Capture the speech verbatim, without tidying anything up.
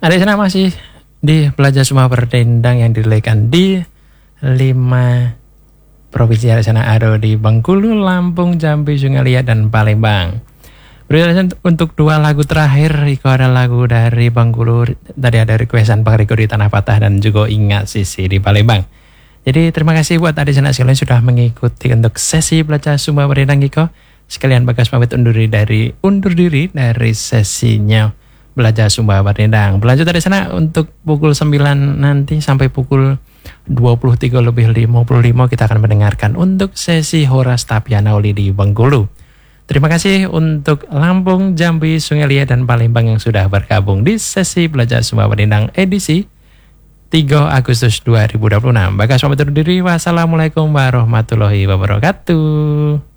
Adik sana masih di Belajar Sumba Berdendang yang dilekan di lima provinsi adik sana ada di Bengkulu, Lampung, Jambi, Sungai Liat, dan Palembang. Berikutnya untuk dua lagu terakhir, itu ada lagu dari Bengkulu, tadi ada requestan Bang Riko di Tanah Patah dan juga Ingat Sisi di Palembang. Jadi terima kasih buat adik sana sekalian sudah mengikuti untuk sesi Belajar Sumba Berdendang Iko. Sekalian Bagas pamit undur diri dari undur diri dari sesinya Belajar Sumba Berdendang. Berlanjut dari sana untuk pukul sembilan nanti sampai pukul dua puluh tiga lebih lima puluh lima kita akan mendengarkan untuk sesi Horas Tapiana Oli di Bengkulu. Terima kasih untuk Lampung, Jambi, Sungai Liat, dan Palembang yang sudah bergabung di sesi Belajar Sumba Berdendang edisi tiga Agustus dua ribu dua puluh enam. Bagas pamit undur diri. Wassalamualaikum warahmatullahi wabarakatuh.